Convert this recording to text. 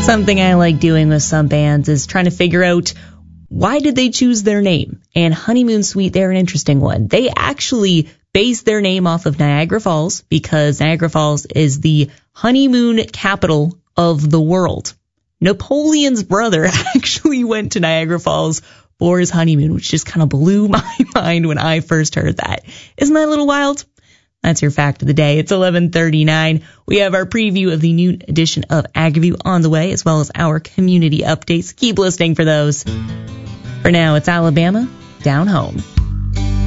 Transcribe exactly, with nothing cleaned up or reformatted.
Something I like doing with some bands is trying to figure out why did they choose their name. And Honeymoon Suite, they're an interesting one. They actually based their name off of Niagara Falls because Niagara Falls is the honeymoon capital of the world. Napoleon's brother actually went to Niagara Falls for his honeymoon, which just kind of blew my mind when I first heard that. Isn't that a little wild? That's your fact of the day. It's eleven thirty-nine. We have our preview of the new edition of AgriView on the way, as well as our community updates. Keep listening for those. For now, it's Alabama Down Home.